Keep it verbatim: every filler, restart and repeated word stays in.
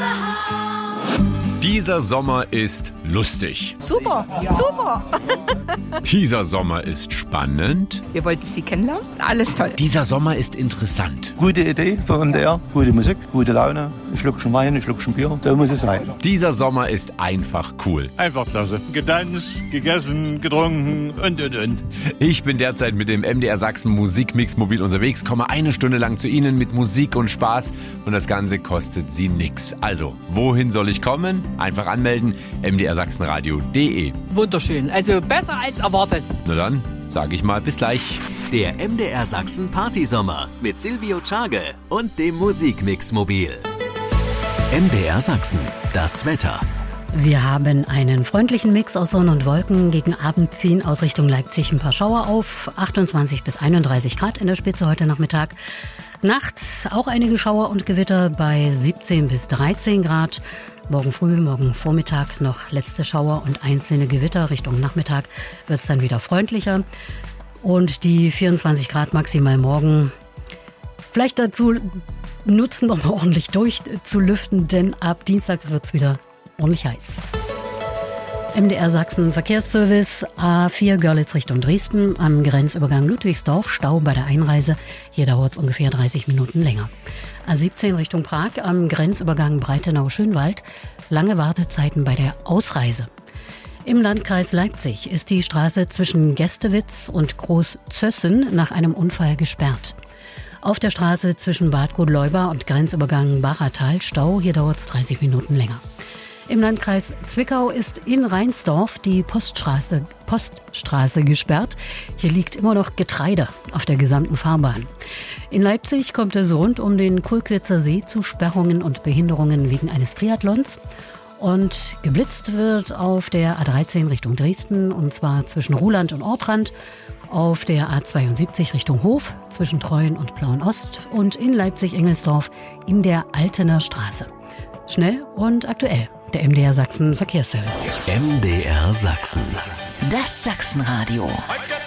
Dieser Sommer ist lustig. Super, super. Dieser Sommer ist spannend. Wir wollten Sie kennenlernen. Alles toll. Dieser Sommer ist interessant. Gute Idee für M D R, gute Musik, gute Laune, ein Schluckchen Wein, ein Schluckchen Bier, so muss es sein. Dieser Sommer ist einfach cool. Einfach klasse. Getanzt, gegessen, getrunken und, und, und. Ich bin derzeit mit dem M D R Sachsen Musikmix mobil unterwegs, komme eine Stunde lang zu Ihnen mit Musik und Spaß und das Ganze kostet Sie nix. Also, wohin soll ich kommen? Einfach anmelden, m d r sachsenradio punkt d e. Wunderschön. Also besser als erwartet. Na dann, sage ich mal, bis gleich. Der M D R Sachsen Partysommer mit Silvio Tschage und dem Musikmix mobil. M D R Sachsen, das Wetter. Wir haben einen freundlichen Mix aus Sonne und Wolken. Gegen Abend ziehen aus Richtung Leipzig ein paar Schauer auf. achtundzwanzig bis einunddreißig Grad in der Spitze heute Nachmittag. Nachts auch einige Schauer und Gewitter bei siebzehn bis dreizehn Grad. Morgen früh, morgen Vormittag noch letzte Schauer und einzelne Gewitter. Richtung Nachmittag wird es dann wieder freundlicher. Und die vierundzwanzig Grad maximal morgen vielleicht dazu nutzen, um ordentlich durchzulüften, denn ab Dienstag wird es wieder ordentlich heiß. M D R Sachsen Verkehrsservice, A vier Görlitz Richtung Dresden, am Grenzübergang Ludwigsdorf, Stau bei der Einreise. Hier dauert es ungefähr dreißig Minuten länger. A siebzehn Richtung Prag, am Grenzübergang Breitenau-Schönwald, lange Wartezeiten bei der Ausreise. Im Landkreis Leipzig ist die Straße zwischen Gästewitz und Großzössen nach einem Unfall gesperrt. Auf der Straße zwischen Bad Godleuba und Grenzübergang Baratal Stau, hier dauert es dreißig Minuten länger. Im Landkreis Zwickau ist in Rheinsdorf die Poststraße, Poststraße gesperrt. Hier liegt immer noch Getreide auf der gesamten Fahrbahn. In Leipzig kommt es rund um den Kulkwitzer See zu Sperrungen und Behinderungen wegen eines Triathlons. Und geblitzt wird auf der A dreizehn Richtung Dresden, und zwar zwischen Ruhland und Ortrand, auf der A zweiundsiebzig Richtung Hof, zwischen Treuen und Plauen-Ost und in Leipzig-Engelsdorf in der Altener Straße. Schnell und aktuell. Der M D R Sachsen Verkehrsservice. M D R Sachsen. Das Sachsenradio.